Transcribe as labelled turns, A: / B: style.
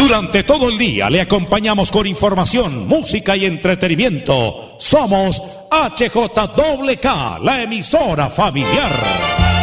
A: Durante todo el día le acompañamos con información, música y entretenimiento. Somos HJWK, la emisora familiar.